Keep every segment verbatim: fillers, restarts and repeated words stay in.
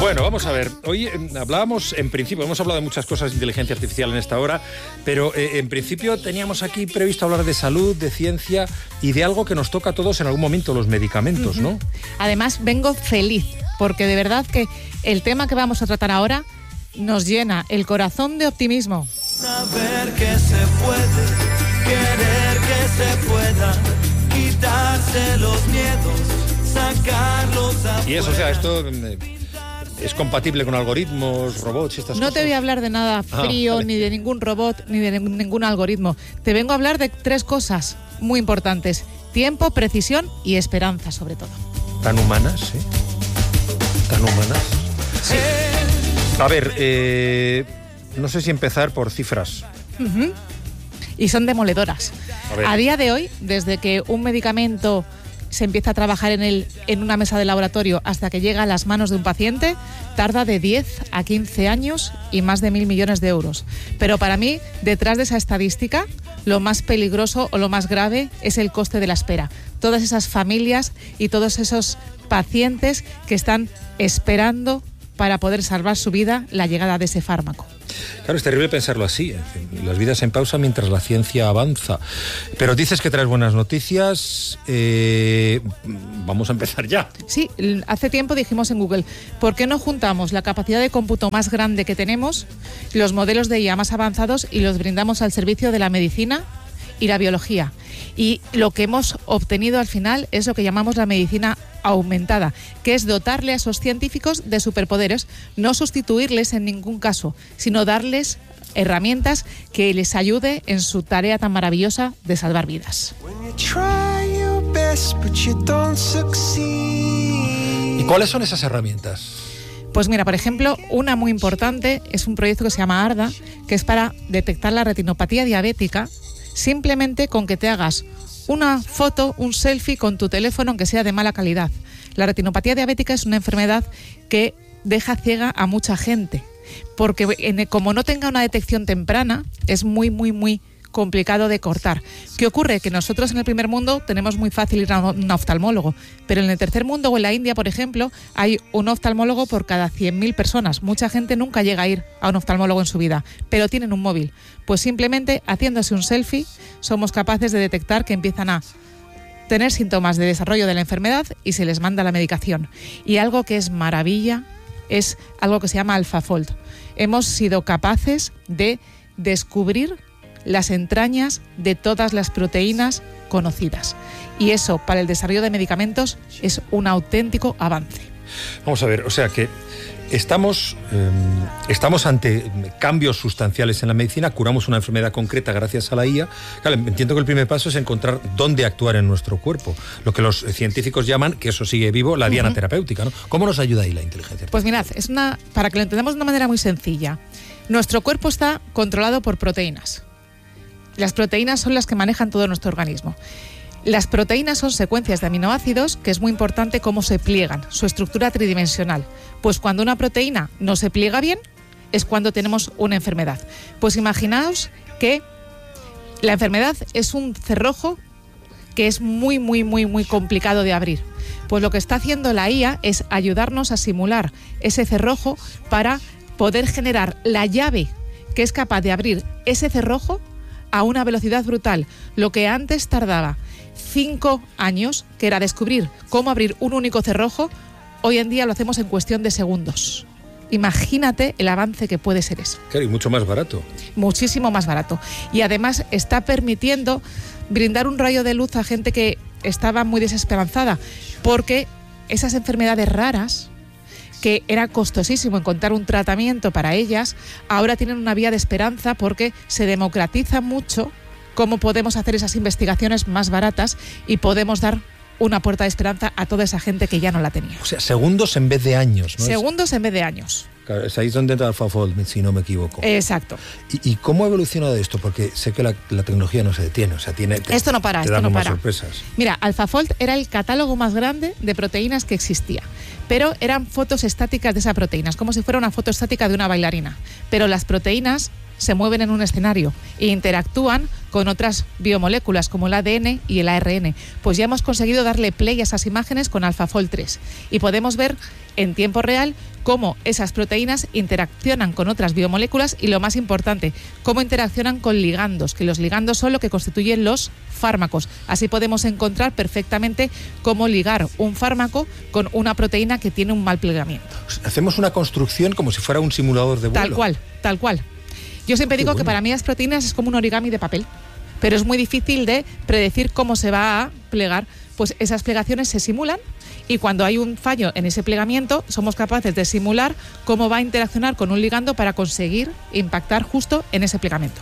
Bueno, vamos a ver. Hoy eh, hablábamos, en principio, hemos hablado de muchas cosas de inteligencia artificial en esta hora, pero eh, en principio teníamos aquí previsto hablar de salud, de ciencia y de algo que nos toca a todos en algún momento, los medicamentos, ¿no? Uh-huh. Además, vengo feliz, porque de verdad que el tema que vamos a tratar ahora nos llena el corazón de optimismo. Saber que se puede, querer que se pueda, quitarse los miedos, sacarlos afuera. Y eso, o sea, esto eh, es compatible con algoritmos, robots y estas no cosas. No te voy a hablar de nada frío, ah, vale. ni de ningún robot, ni de ningún algoritmo. Te vengo a hablar de tres cosas muy importantes: tiempo, precisión y esperanza, sobre todo. Tan humanas, ¿eh? Tan humanas. Sí. A ver, eh, no sé si empezar por cifras. Uh-huh. Y son demoledoras. A, a día de hoy, desde que un medicamento se empieza a trabajar en él en una mesa de laboratorio hasta que llega a las manos de un paciente, tarda de diez a quince años y más de mil millones de euros. Pero para mí, detrás de esa estadística, lo más peligroso o lo más grave es el coste de la espera. Todas esas familias y todos esos pacientes que están esperando para poder salvar su vida la llegada de ese fármaco. Claro, es terrible pensarlo así. Las vidas en pausa mientras la ciencia avanza. Pero dices que traes buenas noticias. Eh, vamos a empezar ya. Sí, hace tiempo dijimos en Google, ¿por qué no juntamos la capacidad de cómputo más grande que tenemos, los modelos de I A más avanzados y los brindamos al servicio de la medicina y la biología? Y lo que hemos obtenido al final es lo que llamamos la medicina aumentada, que es dotarle a esos científicos de superpoderes, no sustituirles en ningún caso, sino darles herramientas que les ayude en su tarea tan maravillosa de salvar vidas. ¿Y cuáles son esas herramientas? Pues mira, por ejemplo, una muy importante es un proyecto que se llama ARDA, que es para detectar la retinopatía diabética simplemente con que te hagas una foto, un selfie con tu teléfono, aunque sea de mala calidad. La retinopatía diabética es una enfermedad que deja ciega a mucha gente, porque como no tenga una detección temprana, es muy, muy, muy complicado de cortar. ¿Qué ocurre? Que nosotros en el primer mundo tenemos muy fácil ir a un oftalmólogo, pero en el tercer mundo o en la India, por ejemplo, hay un oftalmólogo por cada cien mil personas. Mucha gente nunca llega a ir a un oftalmólogo en su vida, pero tienen un móvil. Pues simplemente haciéndose un selfie somos capaces de detectar que empiezan a tener síntomas de desarrollo de la enfermedad y se les manda la medicación. Y algo que es maravilla es algo que se llama AlphaFold. Hemos sido capaces de descubrir las entrañas de todas las proteínas conocidas. Y eso, para el desarrollo de medicamentos, es un auténtico avance. Vamos a ver, o sea que estamos, eh, estamos ante cambios sustanciales en la medicina, curamos una enfermedad concreta gracias a la I A. Claro, entiendo que el primer paso es encontrar dónde actuar en nuestro cuerpo, lo que los científicos llaman, que eso sigue vivo, la diana uh-huh. terapéutica, ¿no? ¿Cómo nos ayuda ahí la inteligencia artificial? Pues mirad, es una, para que lo entendamos de una manera muy sencilla, nuestro cuerpo está controlado por proteínas. Las proteínas son las que manejan todo nuestro organismo. Las proteínas son secuencias de aminoácidos, que es muy importante cómo se pliegan, su estructura tridimensional. Pues cuando una proteína no se pliega bien, es cuando tenemos una enfermedad. Pues imaginaos que la enfermedad es un cerrojo que es muy, muy, muy, muy complicado de abrir. Pues lo que está haciendo la I A es ayudarnos a simular ese cerrojo para poder generar la llave que es capaz de abrir ese cerrojo a una velocidad brutal. Lo que antes tardaba cinco años, que era descubrir cómo abrir un único cerrojo, hoy en día lo hacemos en cuestión de segundos. Imagínate el avance que puede ser eso. Claro, y mucho más barato. Muchísimo más barato. Y además está permitiendo brindar un rayo de luz a gente que estaba muy desesperanzada, porque esas enfermedades raras, que era costosísimo encontrar un tratamiento para ellas, ahora tienen una vía de esperanza porque se democratiza mucho cómo podemos hacer esas investigaciones más baratas y podemos dar una puerta de esperanza a toda esa gente que ya no la tenía. O sea, segundos en vez de años, ¿no? Segundos en vez de años. Claro, es ahí donde entra AlphaFold, si no me equivoco. Exacto. ¿Y, y cómo ha evolucionado esto? Porque sé que la, la tecnología no se detiene, o sea, tiene... Te, esto no para, te esto no para. Sorpresas. Mira, AlphaFold era el catálogo más grande de proteínas que existía, pero eran fotos estáticas de esas proteínas, como si fuera una foto estática de una bailarina. Pero las proteínas se mueven en un escenario e interactúan con otras biomoléculas como el A D N y el A R N. Pues ya hemos conseguido darle play a esas imágenes con AlphaFold tres y podemos ver en tiempo real cómo esas proteínas interaccionan con otras biomoléculas y, lo más importante, cómo interaccionan con ligandos, que los ligandos son lo que constituyen los fármacos. Así podemos encontrar perfectamente cómo ligar un fármaco con una proteína que tiene un mal plegamiento. Hacemos una construcción como si fuera un simulador de vuelo. Tal cual, tal cual. Yo siempre digo bueno. que para mí las proteínas es como un origami de papel, pero es muy difícil de predecir cómo se va a plegar. Pues esas plegaciones se simulan y cuando hay un fallo en ese plegamiento somos capaces de simular cómo va a interaccionar con un ligando para conseguir impactar justo en ese plegamiento.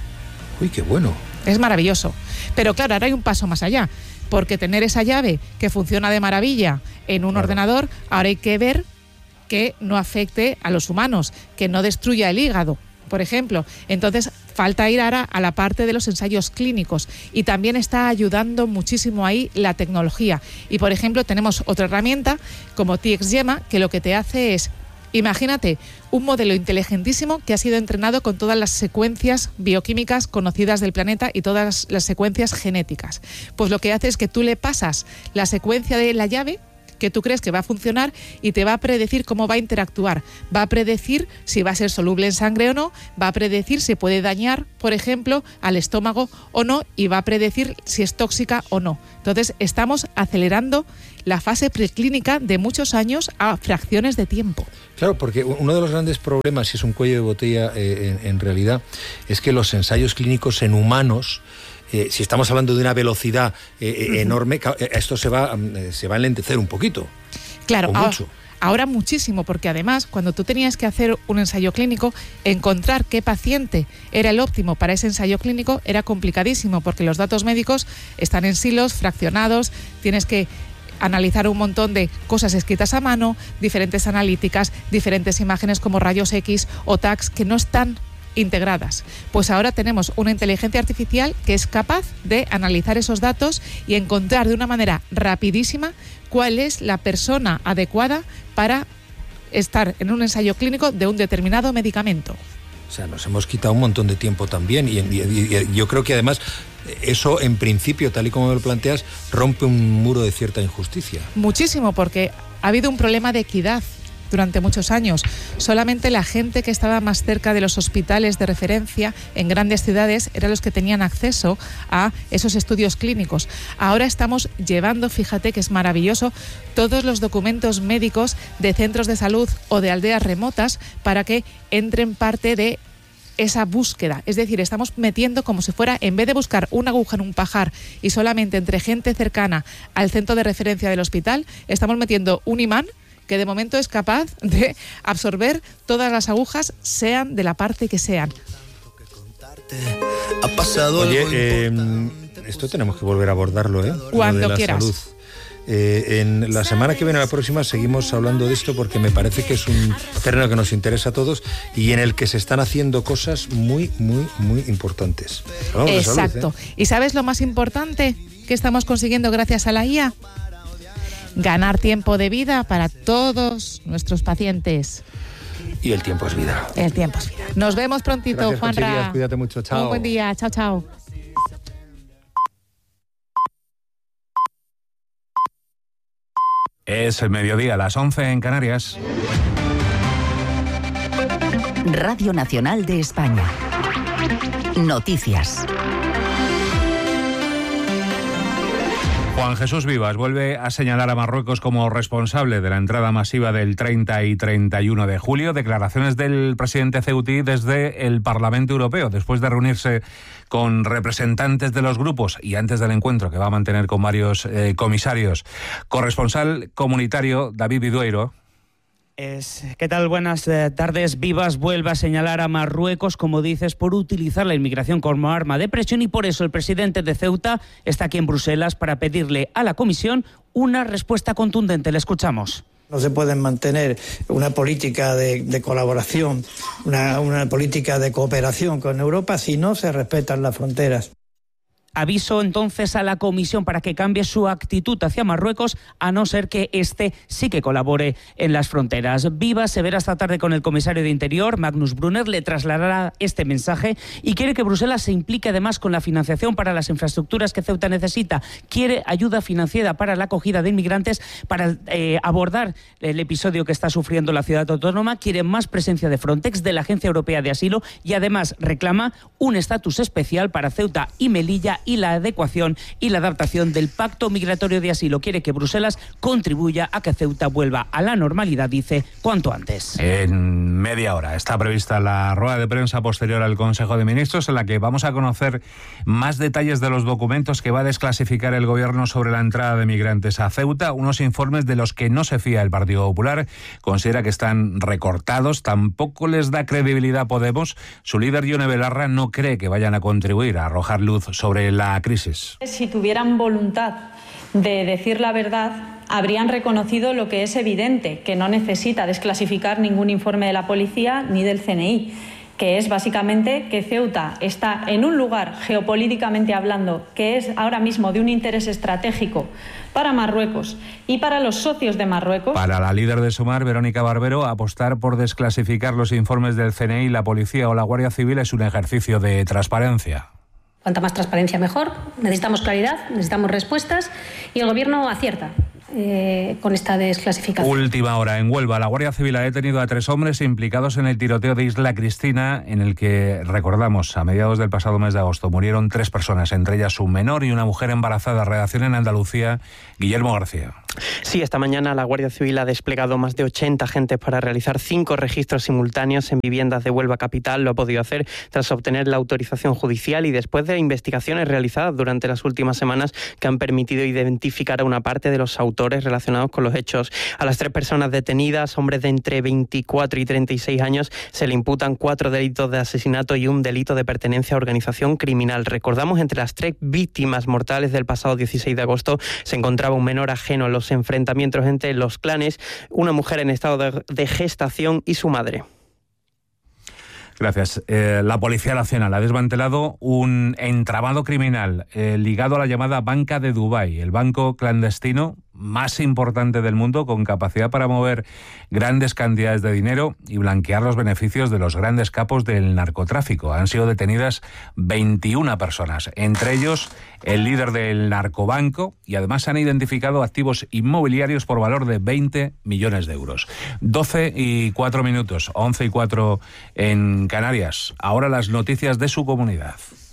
Uy, qué bueno. Es maravilloso. Pero claro, ahora hay un paso más allá, porque tener esa llave que funciona de maravilla en un claro. ordenador, ahora hay que ver que no afecte a los humanos, que no destruya el hígado, por ejemplo. Entonces, falta ir ahora a la parte de los ensayos clínicos y también está ayudando muchísimo ahí la tecnología. Y, por ejemplo, tenemos otra herramienta como T X Gemma, que lo que te hace es, imagínate, un modelo inteligentísimo que ha sido entrenado con todas las secuencias bioquímicas conocidas del planeta y todas las secuencias genéticas. Pues lo que hace es que tú le pasas la secuencia de la llave que tú crees que va a funcionar y te va a predecir cómo va a interactuar. Va a predecir si va a ser soluble en sangre o no, va a predecir si puede dañar, por ejemplo, al estómago o no, y va a predecir si es tóxica o no. Entonces, estamos acelerando la fase preclínica de muchos años a fracciones de tiempo. Claro, porque uno de los grandes problemas, si es un cuello de botella eh, en, en realidad, es que los ensayos clínicos en humanos, Eh, si estamos hablando de una velocidad eh, uh-huh. enorme, esto se va, eh, se va a enlentecer un poquito. Claro, o mucho. Ahora, ahora muchísimo, porque además, cuando tú tenías que hacer un ensayo clínico, encontrar qué paciente era el óptimo para ese ensayo clínico era complicadísimo, porque los datos médicos están en silos, fraccionados, tienes que analizar un montón de cosas escritas a mano, diferentes analíticas, diferentes imágenes como rayos X o tags que no están integradas. Pues ahora tenemos una inteligencia artificial que es capaz de analizar esos datos y encontrar de una manera rapidísima cuál es la persona adecuada para estar en un ensayo clínico de un determinado medicamento. O sea, nos hemos quitado un montón de tiempo también y, y, y, y yo creo que además eso, en principio, tal y como me lo planteas, rompe un muro de cierta injusticia. Muchísimo, porque ha habido un problema de equidad durante muchos años. Solamente la gente que estaba más cerca de los hospitales de referencia en grandes ciudades eran los que tenían acceso a esos estudios clínicos. Ahora estamos llevando, fíjate que es maravilloso, todos los documentos médicos de centros de salud o de aldeas remotas para que entren parte de esa búsqueda. Es decir, estamos metiendo como si fuera, en vez de buscar una aguja en un pajar y solamente entre gente cercana al centro de referencia del hospital, estamos metiendo un imán que de momento es capaz de absorber todas las agujas, sean de la parte que sean. Oye, eh, esto tenemos que volver a abordarlo, ¿eh? Cuando Lo de la quieras. Salud. Eh, en la semana que viene, la próxima, seguimos hablando de esto porque me parece que es un terreno que nos interesa a todos y en el que se están haciendo cosas muy, muy, muy importantes. Hablamos de salud, Exacto. ¿eh? ¿Y sabes lo más importante que estamos consiguiendo gracias a la I A? Ganar tiempo de vida para todos nuestros pacientes. Y el tiempo es vida. El tiempo es vida. Nos vemos prontito, Gracias, Juanra. Conchi Díaz, cuídate mucho, chao. Un buen día, chao, chao. Es el mediodía, a las once en Canarias. Radio Nacional de España. Noticias. Juan Jesús Vivas vuelve a señalar a Marruecos como responsable de la entrada masiva del treinta y treinta y uno de julio. Declaraciones del presidente ceutí desde el Parlamento Europeo, después de reunirse con representantes de los grupos y antes del encuentro que va a mantener con varios eh, comisarios. Corresponsal comunitario David Vidueiro. Es, ¿Qué tal? Buenas eh, tardes. Vivas vuelve a señalar a Marruecos, como dices, por utilizar la inmigración como arma de presión y por eso el presidente de Ceuta está aquí en Bruselas para pedirle a la Comisión una respuesta contundente. Le escuchamos. No se puede mantener una política de, de colaboración, una, una política de cooperación con Europa si no se respetan las fronteras. Aviso entonces a la Comisión para que cambie su actitud hacia Marruecos, a no ser que este sí que colabore en las fronteras. Vivas se verá esta tarde con el comisario de Interior, Magnus Brunner, le trasladará este mensaje y quiere que Bruselas se implique además con la financiación para las infraestructuras que Ceuta necesita. Quiere ayuda financiera para la acogida de inmigrantes, para eh, abordar el episodio que está sufriendo la ciudad autónoma. Quiere más presencia de Frontex, de la Agencia Europea de Asilo, y además reclama un estatus especial para Ceuta y Melilla y la adecuación y la adaptación del Pacto Migratorio de Asilo. Quiere que Bruselas contribuya a que Ceuta vuelva a la normalidad, dice, cuanto antes. En media hora está prevista la rueda de prensa posterior al Consejo de Ministros, en la que vamos a conocer más detalles de los documentos que va a desclasificar el Gobierno sobre la entrada de migrantes a Ceuta, unos informes de los que no se fía el Partido Popular, considera que están recortados, tampoco les da credibilidad Podemos. Su líder, Ione Belarra, no cree que vayan a contribuir a arrojar luz sobre la crisis. Si tuvieran voluntad de decir la verdad, habrían reconocido lo que es evidente, que no necesita desclasificar ningún informe de la policía ni del C N I, que es básicamente que Ceuta está en un lugar, geopolíticamente hablando, que es ahora mismo de un interés estratégico para Marruecos y para los socios de Marruecos. Para la líder de Sumar, Verónica Barbero, apostar por desclasificar los informes del C N I, la policía o la Guardia Civil es un ejercicio de transparencia. Cuanta más transparencia mejor, necesitamos claridad, necesitamos respuestas y el Gobierno acierta eh, con esta desclasificación. Última hora, en Huelva, la Guardia Civil ha detenido a tres hombres implicados en el tiroteo de Isla Cristina, en el que, recordamos, a mediados del pasado mes de agosto murieron tres personas, entre ellas un menor y una mujer embarazada. Redacción en Andalucía, Guillermo García. Sí, esta mañana la Guardia Civil ha desplegado más de ochenta agentes para realizar cinco registros simultáneos en viviendas de Huelva capital. Lo ha podido hacer tras obtener la autorización judicial y después de investigaciones realizadas durante las últimas semanas que han permitido identificar a una parte de los autores relacionados con los hechos. A las tres personas detenidas, hombres de entre veinticuatro y treinta y seis años, se le imputan cuatro delitos de asesinato y un delito de pertenencia a organización criminal. Recordamos, entre las tres víctimas mortales del pasado dieciséis de agosto se encontraba un menor ajeno a los enfrentamientos entre los clanes, una mujer en estado de, de gestación y su madre. Gracias. Eh, la Policía Nacional ha desmantelado un entramado criminal eh, ligado a la llamada Banca de Dubái, el banco clandestino más importante del mundo, con capacidad para mover grandes cantidades de dinero y blanquear los beneficios de los grandes capos del narcotráfico. Han sido detenidas veintiuna personas, entre ellos el líder del narcobanco, y además se han identificado activos inmobiliarios por valor de veinte millones de euros. doce y cuatro minutos, once y cuatro en Canarias. Ahora las noticias de su comunidad.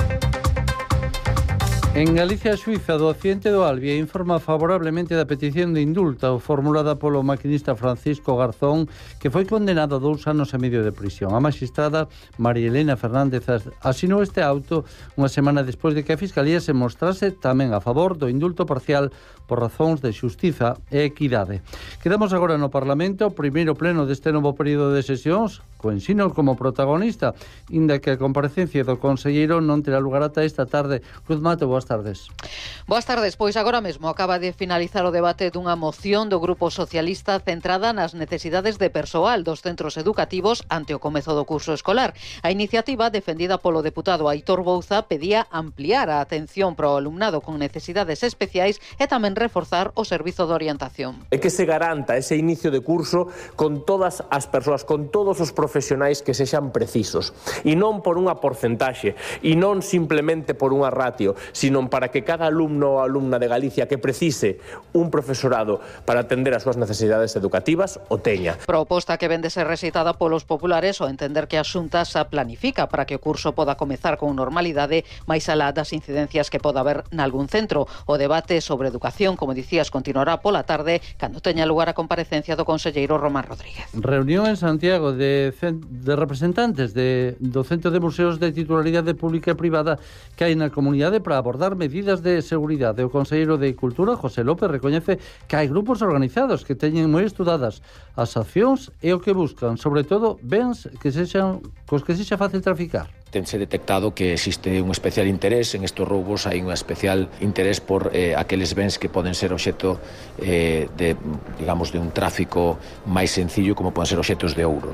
En Galicia e Suiza, do Occidente do Albia informa favorablemente da petición de indulto formulada polo maquinista Francisco Garzón, que foi condenado a dous anos e medio de prisión. A magistrada María Elena Fernández asinou este auto unha semana despois de que a Fiscalía se mostrase tamén a favor do indulto parcial por razóns de xustiza e equidade. Quedamos agora no Parlamento, o primeiro pleno deste novo período de sesións, co ensino como protagonista, inda que a comparecencia do conselleiro non terá lugar ata esta tarde. Cruz Mato, boas tardes. Boas tardes, pois agora mesmo acaba de finalizar o debate dunha moción do Grupo Socialista centrada nas necesidades de persoal dos centros educativos ante o comezo do curso escolar. A iniciativa, defendida polo deputado Aitor Bouza, pedía ampliar a atención para o alumnado con necesidades especiais e tamén reforzar o servizo de orientación. É que se garanta ese inicio de curso con todas as persoas, con todos os profesionais que sexan precisos, e non por unha porcentaxe, e non simplemente por unha ratio, sino para que cada alumno ou alumna de Galicia que precise un profesorado para atender as súas necesidades educativas o teña. Proposta que vende ser recitada polos populares ao entender que a Xunta xa planifica para que o curso poda comezar con normalidade, máis alá das incidencias que poda haber nalgún centro. O debate sobre educación, como dicías, continuará pola tarde cando teña lugar a comparecencia do conselleiro Román Rodríguez. Reunión en Santiago de, de representantes de, do Centro de Museos de Titularidade Pública e Privada que hai na comunidade para abordar medidas de seguridade. O conselleiro de Cultura, José López, recoñece que hai grupos organizados que teñen moi estudadas as accións e o que buscan, sobre todo, bens que sexan, cos que sexa fácil traficar. Tense detectado que existe un especial interés en estes roubos, hai un especial interés por eh, aqueles bens que poden ser obxecto eh, de, digamos, de un tráfico máis sencillo, como poden ser obxectos de ouro, non?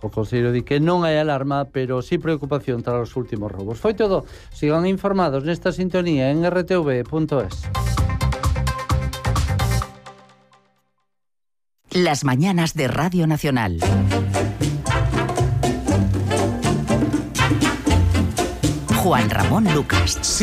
O Consello di que non hai alarma, pero sí preocupación tras os últimos roubos. Foi todo. Sigan informados nesta sintonía en r t v punto es. Las mañanas de Radio Nacional. Juan Ramón Lucas.